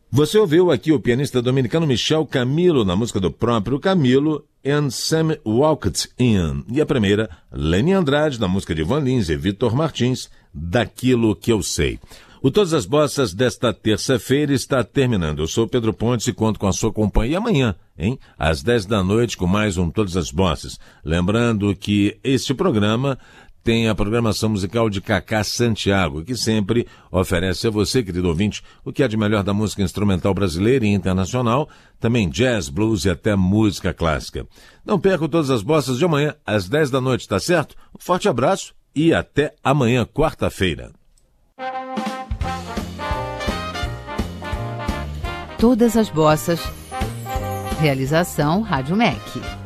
Você ouviu aqui o pianista dominicano Michel Camilo na música do próprio Camilo, And Sam Walked In. E a primeira, Leni Andrade, na música de Ivan Lins e Vitor Martins, Daquilo Que Eu Sei. O Todas as Bossas desta terça-feira está terminando. Eu sou Pedro Pontes e conto com a sua companhia amanhã, às 10 da noite, com mais um Todas as Bossas. Lembrando que este programa tem a programação musical de Cacá Santiago, que sempre oferece a você, querido ouvinte, o que há de melhor da música instrumental brasileira e internacional, também jazz, blues e até música clássica. Não perca Todas as Bossas de amanhã, às 10 da noite, tá certo? Um forte abraço e até amanhã, quarta-feira. Todas as Bossas. Realização Rádio MEC.